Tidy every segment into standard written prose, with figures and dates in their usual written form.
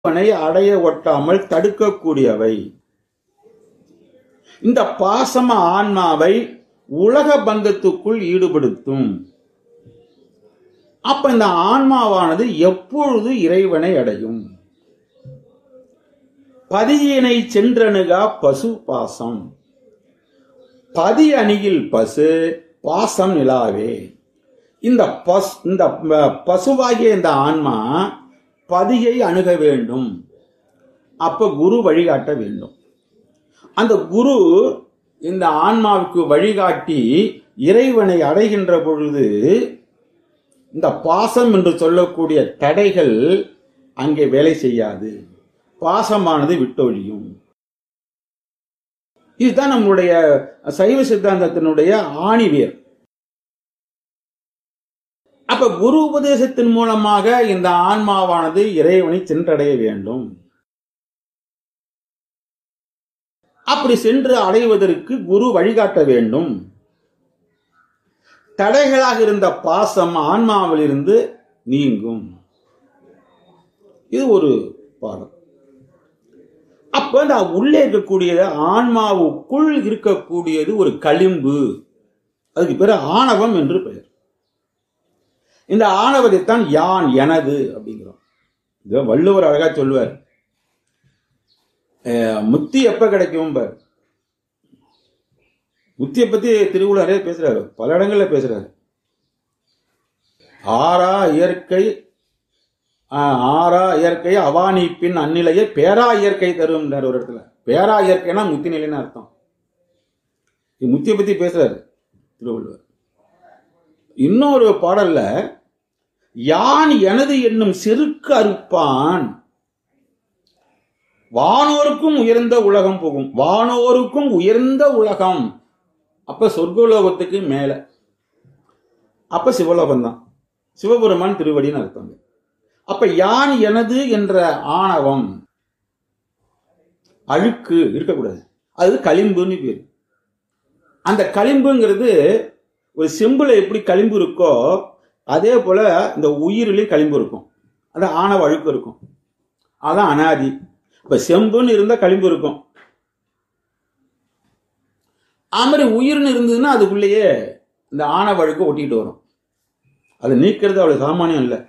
அடைய ஒட்டாமல் தடுக்கக்கூடியவை. இந்த பாசம ஆன்மாவை உலக பந்தத்துக்குள் ஈடுபடுத்தும். அப்ப இந்த ஆன்மாவானது எப்பொழுது இறைவனை அடையும்? பதியினை சென்றணுகா பசு பாசம். பதி அணியில் பசு பாசம் நிலாவே. இந்த பசுவாகிய இந்த ஆன்மா பதியை அணுக வேண்டும். அப்ப குரு வழிகாட்ட வேண்டும். அந்த குரு இந்த ஆன்மாவுக்கு வழிகாட்டி இறைவனை அடைகின்ற பொழுது இந்த பாசம் என்று சொல்லக்கூடிய தடைகள் அங்கே வேலை செய்யாது. பாசமானது விட்டொழியும். இதுதான் நம்முடைய சைவ சித்தாந்தத்தினுடைய ஆணிவேர். அப்ப குரு உபதேசத்தின் மூலமாக இந்த ஆன்மாவானது இறைவனை சென்றடைய வேண்டும். அப்படி சென்று அடைவதற்கு குரு வழிகாட்ட வேண்டும். தடைகளாக இருந்த பாசம் ஆன்மாவில் இருந்து நீங்கும். இது ஒரு பாடம். அப்ப நான் உள்ளே இருக்கக்கூடிய ஆன்மாவுக்குள் இருக்கக்கூடியது ஒரு களிம்பு. அதுக்கு பேரு ஆணவம் என்று பெயர். இந்த ஆணவத்தைத்தான் யான் எனது அப்படிங்கிறோம். இது வள்ளுவர் அழகா சொல்லுவார். முத்தி எப்ப கிடைக்கும் பார். முத்தியை பத்தி திருவள்ளுவர் நிறைய பேசுறாரு, பல இடங்கள்ல பேசுறாரு. ஆறா இயற்கை அவானிப்பின் அந்நிலையை பேரா இயற்கை தரும் ஒரு இடத்துல. பேரா இயற்கைனா முத்தி நிலைன்னு அர்த்தம். முத்தியை பத்தி பேசுறாரு திருவள்ளுவர். இன்னொரு பாடல்ல யான் எனது என்னும் செருக்கு அறுப்பான் வானோருக்கும் உயர்ந்த உலகம் போகும். வானோருக்கும் உயர்ந்த உலகம். அப்ப சொர்க்கலோகத்துக்கு மேல. அப்ப சிவலோகம் தான். சிவபெருமான் திருவடின்னு அர்த்தம். அப்ப யான் எனது என்ற ஆணவம் அழுக்கு இருக்கக்கூடாது. அது களிம்புன்னு பேரு. அந்த களிம்புங்கிறது ஒரு செம்புல எப்படி களிம்பு இருக்கோ அதே போல இந்த உயிரிலையும் களிம்பு இருக்கும். அது ஆணவ அழுக்கு இருக்கும். அதான் அனாதி. இப்ப செம்புன்னு இருந்தா களிம்பு இருக்கும். அது மாதிரி உயிர்னு இருந்ததுன்னா அதுக்குள்ளேயே இந்த ஆணவ அழுக்கு ஒட்டிட்டு வரும். அது நீக்கிறது அவ்வளவு சாமானியம் இல்லை.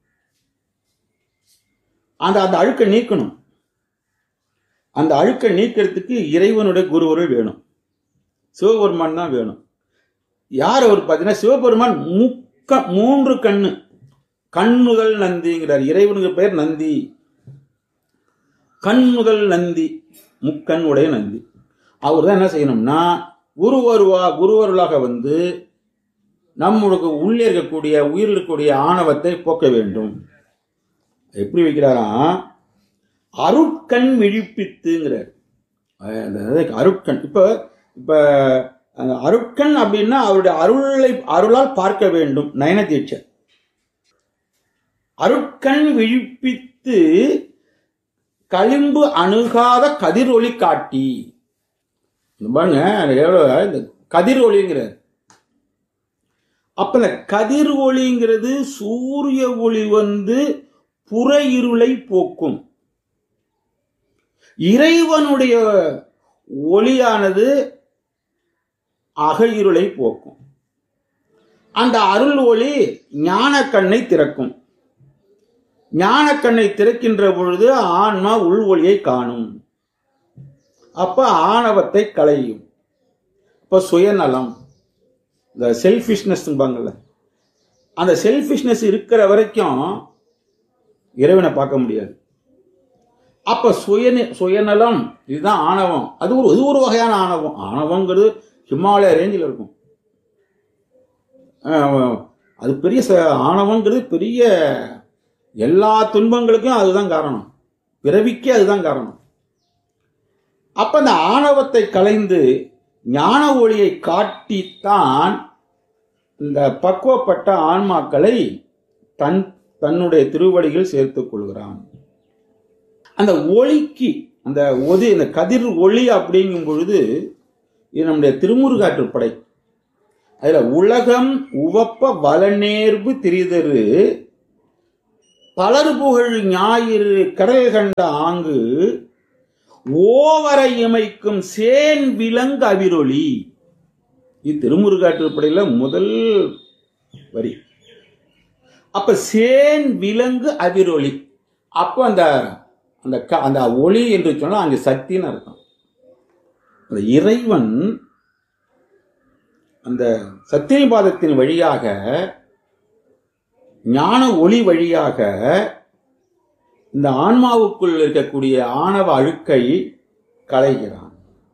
அந்த அழுக்கை நீக்கணும். அந்த அழுக்கை நீக்கிறதுக்கு இறைவனுடைய குருவருள் வேணும். சிவபெருமான் தான் வேணும். யார் அவர் பார்த்தீங்கன்னா சிவபெருமான் 3 கண்ணு. கண்ணுதல் நந்திங்கிறார். இறைவனுக்கு பெயர் நந்தி. கண்ணுதல் நந்தி, முக்கண் உடைய நந்தி. அவர் தான் என்ன செய்யணும்னா குருவருளாக வந்து நம்மளுக்கு உள்ளே இருக்கக்கூடிய உயிரில் இருக்கக்கூடிய ஆணவத்தை போக்க வேண்டும். எப்படி வைக்கிறாராம்? அருட்கண் விழிப்பித்துங்கிறார். அருட்கண். இப்ப அருட்கண் அப்படின்னா அவருடைய அருளால் பார்க்க வேண்டும். நயன தீட்சை. அருட்கண் விழிப்பித்து களிம்பு அணுகாத கதிரொளி காட்டி. பாருங்க இந்த கதிரொளிங்கிறார். அப்ப இந்த கதிர் ஒளிங்கிறது சூரிய ஒளி வந்து புற இருளை போக்கும். இறைவனுடைய ஒளியானது அக இருளை போக்கும். அந்த அருள் ஒளி ஞான கண்ணை திறக்கும். ஞான கண்ணை திறக்கின்ற பொழுது ஆன்மா உள் ஒளியை காணும். அப்ப ஆணவத்தை களையும். இப்ப சுயநலம், இந்த செல்ஃபிஷ்னஸ் அந்த செல்ஃபிஷ்னஸ் இருக்கிற வரைக்கும் இறைவனை பார்க்க முடியாது. அப்ப சுயநலம் இதுதான் ஆணவம். அது ஒரு வகையான ஆணவம். ஆணவங்கிறது ஹிமாலய ரேஞ்சில் இருக்கும். அது பெரிய ஆணவங்கிறது பெரிய எல்லா துன்பங்களுக்கும் அதுதான் காரணம். பிறவிக்கே அதுதான் காரணம். அப்ப அந்த ஆணவத்தை களைந்து ஞான ஒளியை காட்டித்தான் இந்த பக்குவப்பட்ட ஆன்மாக்களை தன்னுடைய திருவடிகள் சேர்த்துக் கொள்கிறான். அந்த ஒளிக்கு இந்த கதிர் ஒளி அப்படிங்கும் பொழுது இது நம்முடைய திருமுருகாற்றுப்படை. அதுல உலகம் உவப்ப வலநேர்வு திரிதரு பலர் புகழ் ஞாயிறு கடல் கண்ட ஆங்கு ஓவரை இமைக்கும் சேன் விலங்கு அவிரொளி. இது திருமுருகாற்றுப்படையில முதல் வரி. அப்ப சேன் விலங்கு அவிரொளி. அப்ப அந்த ஒளி என்று சொன்னா அங்க சக்தின்னு அர்த்தம். அந்த இறைவன் அந்த சத்தியபாதத்தின் வழியாக ஞான ஒளி வழியாக இந்த ஆன்மாவுக்குள் இருக்கக்கூடிய ஆணவ அழுக்கை களைகிறான்.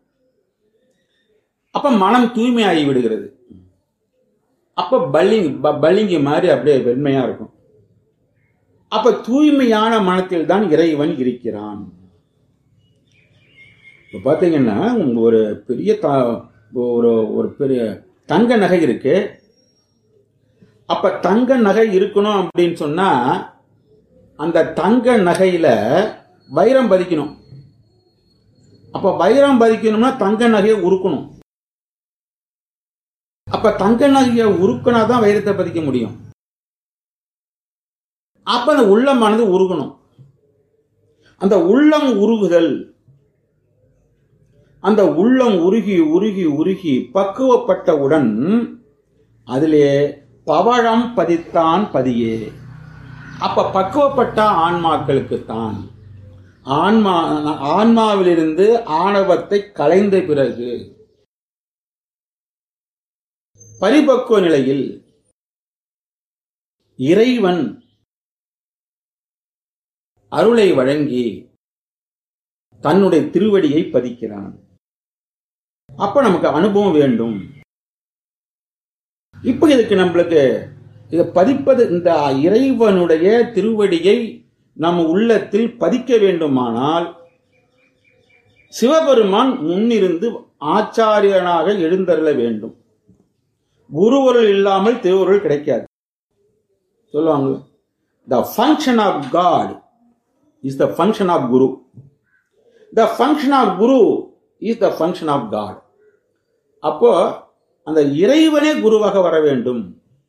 அப்ப மனம் தூய்மையாகி விடுகிறது. அப்ப பளிங்கு மாதிரி அப்படியே வெண்மையா இருக்கும். அப்ப தூய்மையான மனத்தில் தான் இறைவன் இருக்கிறான். இப்ப பாத்தீங்கன்னா ஒரு பெரிய ஒரு பெரிய தங்க நகை இருக்கு. அப்ப தங்க நகை இருக்கணும் அப்படின்னு சொன்னா அந்த தங்க நகையில வைரம் பதிக்கணும். அப்ப வைரம் பதிக்கணும்னா தங்க நகையை உருக்கணும். அப்ப தங்க நகையை உருக்கினாதான் வைரத்தை பதிக்க முடியும். அப்ப அந்த உள்ளமானது உருகணும். அந்த உள்ளம் உருகுதல், அந்த உள்ளம் உருகி உருகி உருகி பக்குவப்பட்டவுடன் அதிலே பவழம் பதித்தான் பதியே. அப்ப பக்குவப்பட்ட ஆன்மாக்களுக்குத்தான் ஆன்மாவிலிருந்து ஆணவத்தை களைந்த பிறகு பரிபக்குவ நிலையில் இறைவன் அருளை வழங்கி தன்னுடைய திருவடியை பதிக்கிறான். அப்ப நமக்கு அனுபவம் வேண்டும். இப்ப இதுக்கு நம்மளுக்கு இதை பதிப்பது, இந்த இறைவனுடைய திருவடியை நம்ம உள்ளத்தில் பதிக்க வேண்டுமானால் சிவபெருமான் முன்னிருந்து ஆச்சாரியனாக எழுந்தருள வேண்டும். குருவருள் இல்லாமல் திருவருள் கிடைக்காது சொல்லுவாங்க. The function of God is the function of Guru. The function of Guru is the function of God. அப்போ அந்த இறைவனே குருவாக வர வேண்டும்,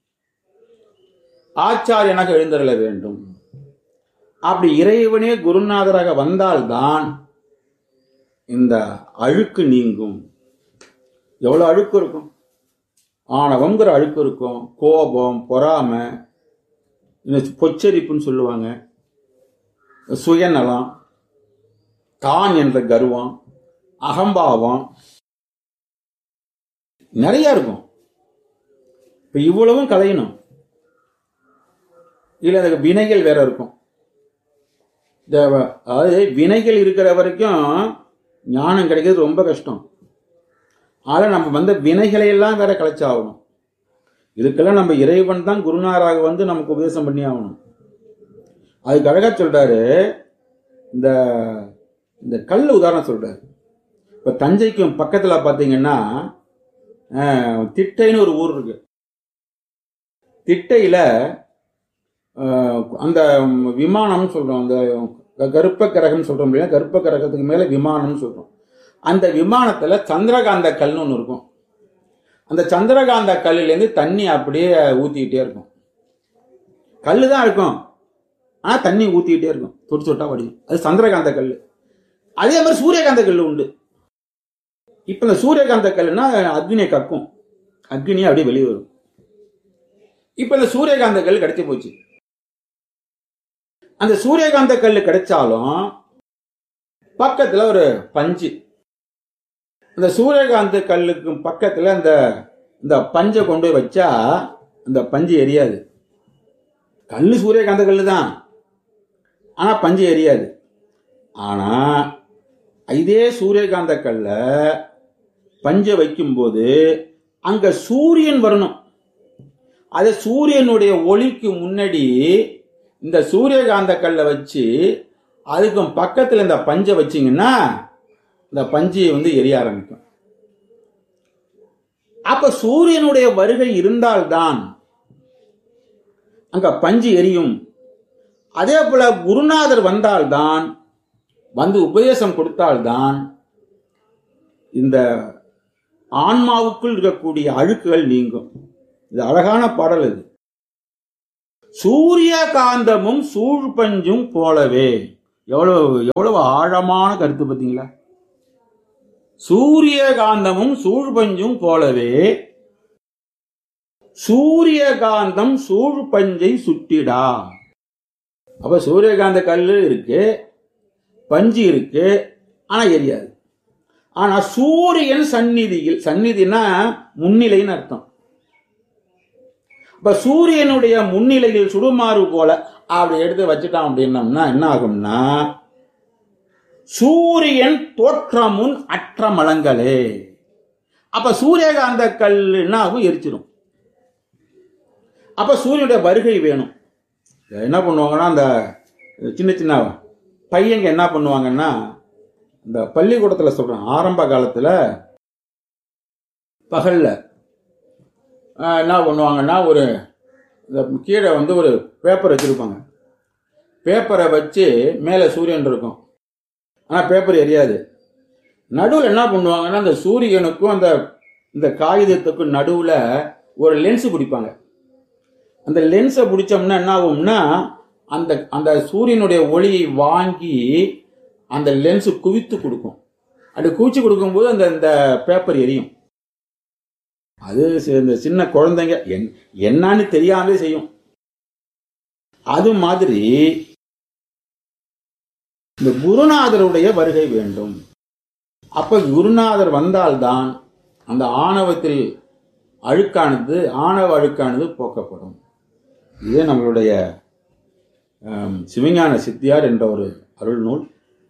ஆச்சாரியனாக எழுந்தருள வேண்டும். அப்படி இறைவனே குருநாதராக வந்தால்தான் இந்த அழுக்கு நீங்கும். எவ்வளவு அழுக்கு இருக்கும், ஆணவங்கிற அழுக்கு இருக்கும், கோபம், பொறாமை, பொச்சரிப்புன்னு சொல்லுவாங்க, சுயநலம், தான் என்ற கர்வம், அகம்பாவம் நிறைய இருக்கும். இப்ப இவ்வளவும் களையணும். இல்ல அதுக்கு வினைகள் வேற இருக்கும். அதாவது வினைகள் இருக்கிற வரைக்கும் ஞானம் கிடைக்கிறது ரொம்ப கஷ்டம். ஆனா நம்ம வந்த வினைகளை எல்லாம் வேற கலைச்சாகணும். இதுக்கெல்லாம் நம்ம இறைவன் தான் குருநாராக வந்து நமக்கு உபதேசம் பண்ணி ஆகணும். அதுக்கு அழகா சொல்றாரு, இந்த கல் உதாரணம் சொல்றாரு. இப்ப தஞ்சைக்கும் பக்கத்துல பாத்தீங்கன்னா திட்டைன்னு ஒரு ஊர் இருக்கு. திட்டையில அந்த விமானம் சொல்றோம், அந்த கருப்ப கிரகம் சொல்றோம் இல்லையா, கருப்ப கிரகத்துக்கு மேல விமானம் சொல்றோம். அந்த விமானத்துல சந்திரகாந்த கல்னு ஒண்ணு இருக்கும். அந்த சந்திரகாந்த கல்லுலேருந்து தண்ணி அப்படியே ஊத்திக்கிட்டே இருக்கும். கல்லு தான் இருக்கும், ஆனா தண்ணி ஊத்திக்கிட்டே இருக்கும், தொட்டு சொட்டா வடியும். அது சந்திரகாந்த கல். அதே மாதிரி சூரியகாந்த கல் உண்டு. இப்ப இந்த சூரியகாந்த கல்லுனா அக்னியை கக்கும், அக்னியை அப்படியே வெளியே வரும். இப்ப இந்த சூரியகாந்த கல் கிடைச்சி போச்சு. அந்த சூரியகாந்த கல் கிடைச்சாலும் பக்கத்துல ஒரு பஞ்சு, அந்த சூரியகாந்த கல்லுக்கு பக்கத்துல இந்த பஞ்சை கொண்டு போய் வச்சா அந்த பஞ்சு எரியாது. கல்லு சூரியகாந்த கல்லு தான், ஆனா பஞ்சு எரியாது. ஆனா இதே சூரியகாந்த கல்ல பஞ்சை வைக்கும்போது அங்க சூரியன் வரணும். அது சூரியனுடைய ஒளிக்கு முன்னாடி இந்த சூரியகாந்த கல்லை வச்சு அதுக்கும் பக்கத்துல இந்த பஞ்சை வச்சிங்கன்னா இந்த பஞ்சு வந்து எரிய ஆரம்பிக்கும். அப்ப சூரியனுடைய வருகை இருந்தால்தான் அங்க பஞ்சு எரியும். அதே போல குருநாதர் வந்தால்தான், வந்து உபதேசம் கொடுத்தால்தான் இந்த ஆன்மாவுக்குள் இருக்கக்கூடிய அழுக்குகள் நீங்கும். இது அழகான பாடல். இது சூரிய காந்தமும் சூழ்பஞ்சும் போலவே. எவ்வளவு எவ்வளவு ஆழமான கருத்து பார்த்தீங்களா? சூரிய காந்தமும் சூழ்பஞ்சும் போலவே சூரிய காந்தம் சூழ்பஞ்சை சுட்டிடா. அப்ப சூரியகாந்த கல்லு இருக்கு, பஞ்சு இருக்கு, ஆனா எரியாது. ஆனா சூரியன் சந்நிதியில், சந்நிதினா முன்னிலைன்னு அர்த்தம். இப்ப சூரியனுடைய முன்னிலையில் சுடுமாறு போல அப்படி எடுத்து வச்சுட்டான் அப்படின்னம்னா என்ன ஆகும்னா, சூரியன் தோற்றமுன் அற்ற மலங்களே. அப்ப சூரியகாந்த கல் என்ன ஆகும்? எரிச்சிடும். அப்ப சூரியனுடைய வருகை வேணும். என்ன பண்ணுவாங்கன்னா, அந்த சின்ன சின்ன பையங்க என்ன பண்ணுவாங்கன்னா, இந்த பள்ளிக்கூடத்தில் சொல்றேன், ஆரம்ப காலத்துல பகல்ல என்ன பண்ணுவாங்கன்னா, ஒரு கீழே ஒரு பேப்பர் வச்சிருப்பாங்க. பேப்பரை வச்சு மேலே சூரியன் இருக்கும், ஆனால் பேப்பர் எரியாது. நடுவில் என்ன பண்ணுவாங்கன்னா, அந்த சூரியனுக்கும் இந்த காகிதத்துக்கும் நடுவில் ஒரு லென்ஸ் பிடிப்பாங்க. அந்த லென்ஸை பிடிச்சோம்னா என்ன ஆகும்னா, அந்த சூரியனுடைய ஒளியை வாங்கி அந்த லென்ஸ் குவித்து கொடுக்கும். அப்படி குவிச்சு கொடுக்கும்போது அந்த பேப்பர் எரியும். அது இந்த சின்ன குழந்தைங்க என்னன்னு தெரியாமலே செய்யும். அது மாதிரி இந்த குருநாதருடைய வருகை வேண்டும். அப்ப குருநாதர் வந்தால்தான் அந்த ஆணவத்தில் ஆணவ அழுக்கானது போக்கப்படும். இதே நம்மளுடைய சிவஞான சித்தியார் என்ற ஒரு அருள் நூல்,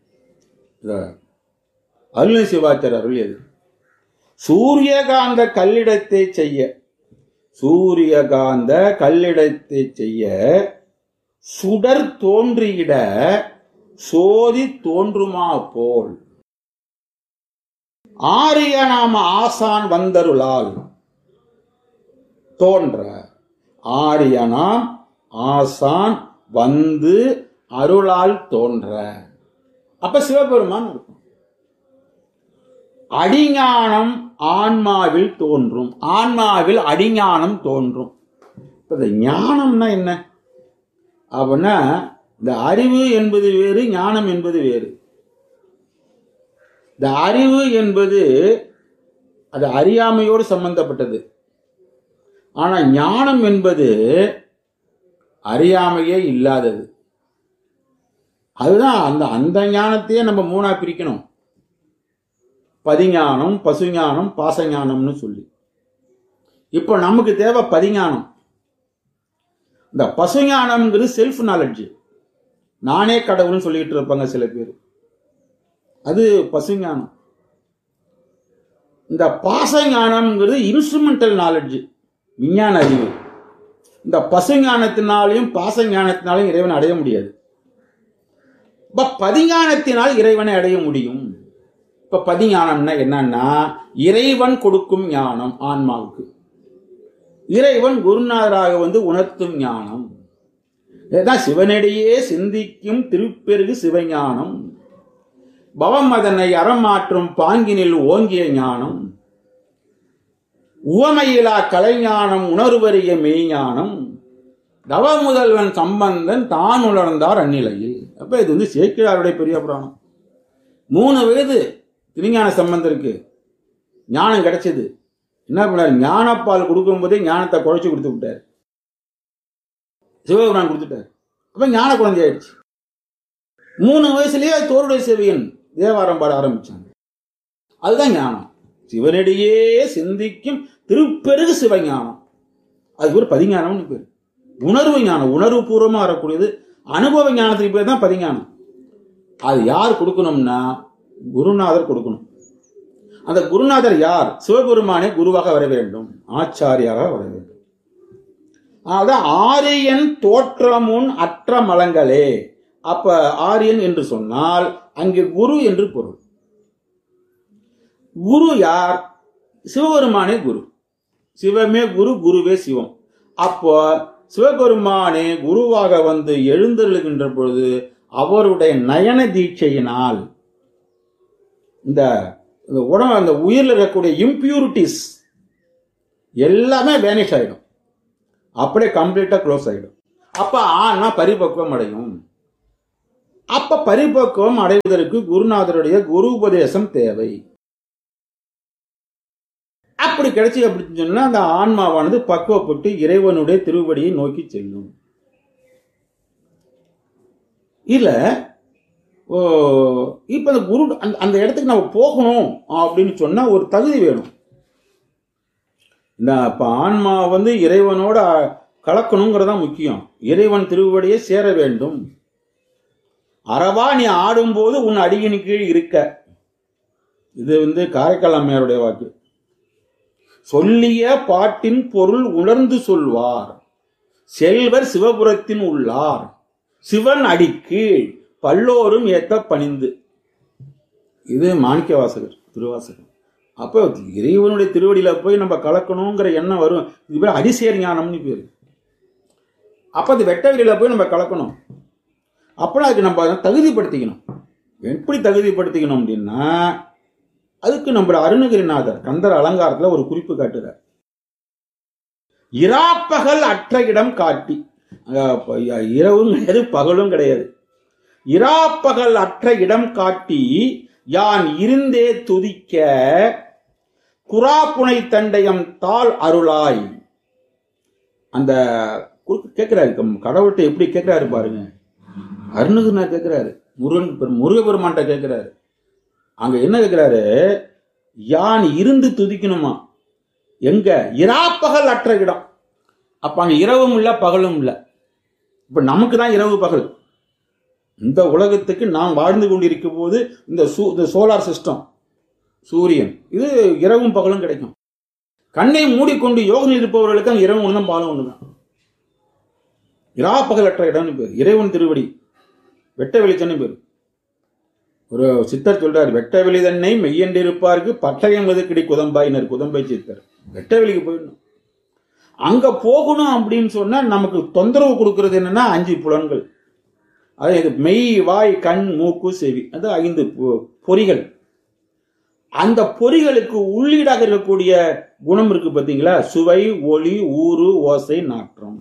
அருள் சிவாச்சார் அருளியது. சூரியகாந்த கல்லிடத்தை செய்ய, சூரியகாந்த கல்லிடத்தை செய்ய சுடர் தோன்றியிட சோதி தோன்றுமா போல் ஆரிய நாம ஆசான் வந்தருளால் தோன்ற. ஆரியனாம் ஆசான் வந்து அருளால் தோன்ற. அப்ப சிவபெருமான் இருக்கும். அடிஞானம் ஆன்மாவில் தோன்றும். ஆன்மாவில் அடிஞானம் தோன்றும். இந்த ஞானம்னா என்ன அப்படின்னா, இந்த அறிவு என்பது வேறு, ஞானம் என்பது வேறு. இந்த அறிவு என்பது அது அறியாமையோடு சம்பந்தப்பட்டது. ஆனா ஞானம் என்பது அறியாமையே இல்லாதது. அதுதான் அந்த ஞானத்தையே நம்ம மூணா பிரிக்கணும். பதிஞானம், பசுஞானம், பாசஞானம்னு சொல்லி. இப்போ நமக்கு தேவை பதிஞானம். இந்த பசுஞானம்ங்கிறது செல்ஃப் நாலெட்ஜ், நானே கடவுள்னு சொல்லிட்டு இருப்பாங்க சில பேர், அது பசுஞானம். இந்த பாசஞானம்ங்கிறது இன்ஸ்ட்ருமெண்டல் நாலெட்ஜ், விஞ்ஞான அறிவு. இந்த பசுஞானத்தினாலையும் பாசஞானத்தினாலையும் இறைவனை அடைய முடியாது. இப்ப பதிஞானத்தினால் இறைவனை அடைய முடியும். இப்ப பதிஞானம்னா என்னன்னா, இறைவன் கொடுக்கும் ஞானம் ஆன்மாவுக்கு. இறைவன் குருநாதராக உணர்த்தும் ஞானம். இதுதான் சிவனடியே சிந்திக்கும் திருப்பெருகு சிவஞானம். பவம் அதனை அறமாற்றும் பாங்கினில் ஓங்கிய ஞானம். உவமையிலா கலைஞானம் உணர்வறிய மெய்ஞானம். தவ முதல்வன் சம்பந்தன் தான் உணர்ந்தார் அந்நிலையில். அப்ப இது சேக்கிழாருடைய பெரிய புராணம். 3 வயது திருஞான சம்பந்தருக்கு ஞானம் கிடைச்சது. என்ன பண்ணார்? ஞானப்பால் கொடுக்கும் போதே ஞானத்தை குழைச்சு கொடுத்து விட்டார். சிவபெருமான் கொடுத்துட்டார். அப்ப ஞான குழந்தை ஆயிடுச்சு. 3 வயசுலயே தோருடைய செவியன் தேவாரம் பாட ஆரம்பிச்சாங்க. அதுதான் ஞானம். சிவனடியே சிந்திக்கும் திருப்பெருகு சிவஞானம். அது ஒரு பதிஞானம்னு பேர். உணர்வு ஞானம், உணர்வு பூர்வமா வரக்கூடியது. அனுபவ ஞானத்துக்கு பேர் தான் பதிஞானம். அது யார் கொடுக்கணும்னா குருநாதர் கொடுக்கணும். அந்த குருநாதர் யார்? சிவபெருமானே குருவாக வர வேண்டும், ஆச்சாரியாக வர வேண்டும். அதான் ஆரியன் தோற்றமுன் அற்ற மலங்களே. அப்ப ஆரியன் என்று சொன்னால் அங்கே குரு என்று பொருள். குரு யார்? சிவபெருமானே குரு. சிவமே குரு, குருவே சிவம். அப்போ சிவபெருமானே குருவாக எழுந்தருளுகின்ற பொழுது அவருடைய நயன தீட்சையினால் இந்த உடம்பு, அந்த உயிரில் இருக்கக்கூடிய இம்பியூரிட்டிஸ் எல்லாமே வேனிஷ் ஆயிடும். அப்படியே கம்ப்ளீட்டா க்ளோஸ் ஆயிடும். அப்ப ஆன்மா பரிபக்குவம் அடையும். அப்ப பரிபக்குவம் அடைவதற்கு குருநாதருடைய குரு உபதேசம் தேவை. அப்படி கிடைச்சி அப்படின்னு சொன்னா அந்த ஆன்மாவானது பக்குவப்பட்டு இறைவனுடைய திருவடியை நோக்கி செல்லும். இல்ல இப்ப அந்த குரு அந்த இடத்துக்கு நம்ம போகணும் அப்படின்னு சொன்னா ஒரு தகுதி வேணும். இந்த ஆன்மா இறைவனோட கலக்கணுங்கிறதா முக்கியம். இறைவன் திருவடியை சேர வேண்டும். அறவா நீ ஆடும்போது உன் அடியின் கீழ் இருக்க. இது காரைக்கால் அம்மையாருடைய வாக்கு. சொல்லிய பாட்டின் பொருள் உணர்ந்து சொல்வார் செல்வர் சிவபுரத்தின் உள்ளார் சிவன் அடிக்கீழ் பல்லோரும் ஏத்த பணிந்து. இது மாணிக்க வாசகர் திருவாசகர். அப்ப இறைவனுடைய திருவடியில போய் நம்ம கலக்கணுங்கிற எண்ணம் வரும். இது பேர் அடிசேர் ஞானம்னு பேரு. அப்ப அது வெட்ட வெளியில போய் நம்ம கலக்கணும். அப்ப அதுக்கு நம்ம தகுதிப்படுத்திக்கணும். எப்படி தகுதிப்படுத்திக்கணும் அப்படின்னா, அதுக்கு நம்ம அருணகிரிநாதர் கந்தர் அலங்காரத்துல ஒரு குறிப்பு காட்டுறார். இராப்பகல் அற்ற இடம் காட்டி. இரவும் கிடையாது, பகலும் கிடையாது. இராப்பகல் அற்ற இடம் காட்டி யான் இருந்தே துதிக்க குராப்புனை தண்டயம் தாள் அருளாய். அந்த கேட்கிறாரு, கடவுள்கிட்ட எப்படி கேட்கிறாரு பாருங்க. அருணகிரிநாதர் கேட்கிறாரு, முருகபெருமான்கிட்ட கேட்கிறாரு. அங்க என்ன கேட்கிறாரு? யான் இருந்து துதிக்கணுமா. எங்க? இராப்பகல் அற்ற இடம். அப்ப அங்க இரவும் இல்ல பகலும் இல்ல. இப்ப நமக்கு தான் இரவு பகல். இந்த உலகத்துக்கு நாம் வாழ்ந்து கொண்டிருக்கும் போது இந்த சோலார் சிஸ்டம், சூரியன், இது இரவும் பகலும் கிடைக்கும். கண்ணை மூடிக்கொண்டு யோகம் இருப்பவர்களுக்கு அங்க இரவு ஒண்ணுதான் பகலும் ஒண்ணுதான். இராப்பகல் அற்ற இடம்னு பேர். இறைவன் திருவடி வெட்ட வெளிச்சன்னு பேர். ஒரு சித்தர் சொல்றாரு, வெட்ட வெளி தன்னை மெய்யென்றிருப்பாருக்கு பட்டயம் எதுக்கடி குதம்பாயினர். குதம்பை சித்தர் வெட்ட வெளிக்கு போயிடணும். அங்க போகணும் அப்படின்னு சொன்னா நமக்கு தொந்தரவு கொடுக்கறது என்னன்னா 5 புலன்கள். அதாவது மெய், வாய், கண், மூக்கு, செவி, அது 5 பொறிகள். அந்த பொறிகளுக்கு உள்ளீடாக இருக்கக்கூடிய குணம் இருக்கு பாத்தீங்களா? சுவை, ஒளி, ஊறு, ஓசை, நாற்றம்.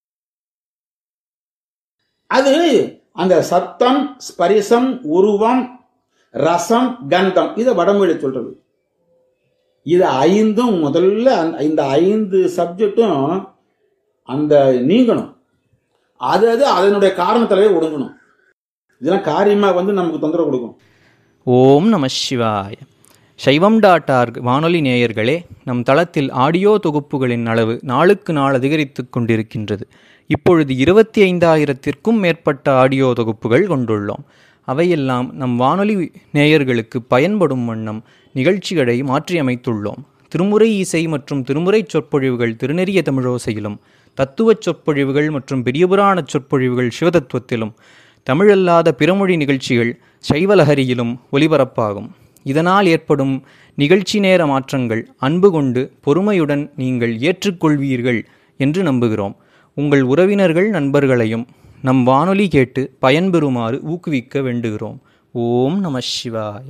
அது அந்த சத்தம், ஸ்பரிசம், உருவம், ரசம், கந்தம், இதை வடமொழியில சொல்றது. இது 5 முதல்ல இந்த 5 சப்ஜெக்டும் அந்த நீங்கணும். அது அதனுடைய காரணத்திலே ஒடுங்கணும். இதெல்லாம் காரியமா நமக்கு தொந்தரவு கொடுக்கும். ஓம் நம சிவாய. சைவம்.org வானொலி நேயர்களே, நம் தளத்தில் ஆடியோ தொகுப்புகளின் அளவு நாளுக்கு நாள் அதிகரித்து கொண்டிருக்கின்றது. இப்பொழுது 25,000த்திற்கும் மேற்பட்ட ஆடியோ தொகுப்புகள் கொண்டுள்ளோம். அவையெல்லாம் நம் வானொலி நேயர்களுக்கு பயன்படும் வண்ணம் நிகழ்ச்சிகளை மாற்றியமைத்துள்ளோம். திருமுறை இசை மற்றும் திருமுறை சொற்பொழிவுகள் திருநெறிய தமிழோசையிலும், தத்துவச் சொற்பொழிவுகள் மற்றும் பெரியபுராண சொற்பொழிவுகள் சிவதத்துவத்திலும், தமிழல்லாத பிறமொழி நிகழ்ச்சிகள் சைவலஹரியிலும் ஒலிபரப்பாகும். இதனால் ஏற்படும் நிகழ்ச்சி நேர மாற்றங்கள் அன்பு கொண்டு பொறுமையுடன் நீங்கள் ஏற்றுக்கொள்வீர்கள் என்று நம்புகிறோம். உங்கள் உறவினர்கள் நண்பர்களையும் நம் வானொலி கேட்டு பயன்பெறுமாறு ஊக்குவிக்க வேண்டுகிறோம். ஓம் நம சிவாய.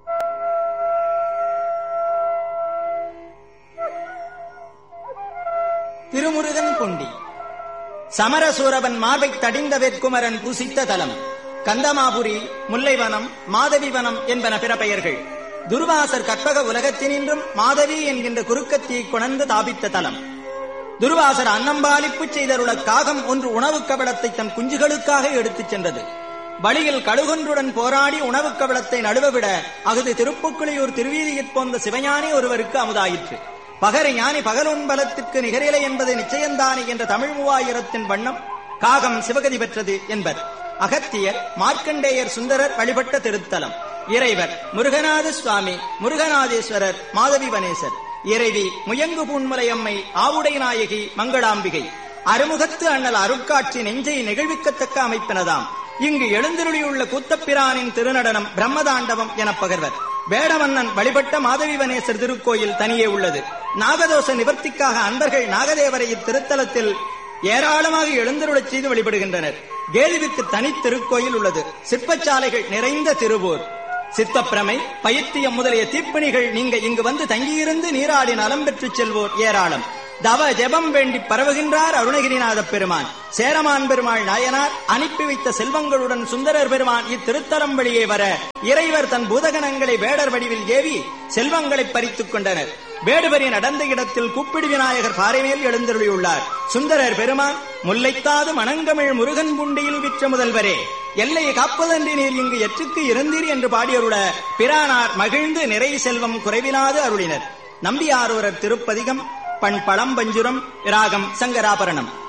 திருமுருகன் கொண்டி. சமரசூரவன் மார்பை தடிந்த வேட்குமரன் பூசித்த தலம். கந்தமாபுரி, முல்லைவனம், மாதவிவனம் என்பன பிற பெயர்கள். துர்வாசர் கற்பக உலகத்தினின்றும் மாதவி என்கின்ற குறுக்கத்தியை கொணர்ந்து தாபித்த தலம். துர்வாசர் அன்னம்பாலிப்பு செய்தருள காகம் ஒன்று உணவு கவளத்தை தன் குஞ்சுகளுக்காக எடுத்துச் சென்றது. வழியில் கடுகொன்றுடன் போராடி உணவு கவளத்தை நடுவவிட அகுது திருப்புக்குளியூர் திருவீதியிற் போந்த சிவஞானி ஒருவருக்கு அமுதாயிற்று. பகர ஞானி பகலுன்பலத்திற்கு நிகரில்லை என்பது நிச்சயந்தானே என்ற தமிழ் 3000 வண்ணம் காகம் சிவகதி பெற்றது என்பர். அகத்தியர், மார்க்கண்டேயர், சுந்தரர் வழிபட்ட திருத்தலம். இறைவர் முருகநாத சுவாமி, முருகநாதேஸ்வரர், மாதவிவனேசர். இறைவி முயங்கு பூன்முலையம்மை, ஆவுடை நாயகி, மங்களாம்பிகை. அருமுகத்து அண்ணல் அருட்காட்சி நெஞ்சை நெகிழ்விக்கத்தக்க அமைப்பினதாம். இங்கு எழுந்தருளியுள்ள கூத்தப்பிரானின் திருநடனம் பிரம்மதாண்டவம் என பகர்வர். வேடமன்னன் வழிபட்ட மாதவிவனேசர் திருக்கோயில் தனியே உள்ளது. நாகதோஷ நிவர்த்திக்காக அன்பர்கள் நாகதேவரை இத்திருத்தலத்தில் ஏராளமாக எழுந்தருளச் செய்து வழிபடுகின்றனர். கேள்விக்கு தனி திருக்கோயில் உள்ளது. சிற்பச்சாலைகள் நிறைந்த திருவூர். சித்தப்பிரமை, பயித்தியம் முதலிய தீப்பணிகள் நீங்க இங்கு வந்து தங்கியிருந்து நீராடி நலம் பெற்று செல்வோர் ஏராளம். தவ ஜெபம் வேண்டி பரவுகின்றார் அருணகிரிநாத பெருமான். சேரமான் பெருமாள் நாயனார் அனுப்பி வைத்த செல்வங்களுடன் சுந்தரர் பெருமான் இத்திருத்தலம் வழியே வர இறைவர் தன் பூதகணங்களை வேடர் வடிவில் ஏவி செல்வங்களை பறித்துக் கொண்டனர். வேடுவரி நடந்த இடத்தில் கூப்பிடு விநாயகர் பாறைமேல் எழுந்தருளியுள்ளார். சுந்தரர் பெருமான் முல்லைத்தாது மணங்கமிழ் முருகன் புண்டியில் விற்ற முதல்வரே, எல்லையை காப்பதன்றி நீர் இங்கு எற்றுக்கு இருந்தீர் என்று பாடியருள பிரானார் மகிழ்ந்து நிறை செல்வம் குறைவிலாது அருளினர். நம்பியாரூரர் திருப்பதிகம். பண் பழம்பஞ்சுரம். ராகம் சங்கராபரணம்.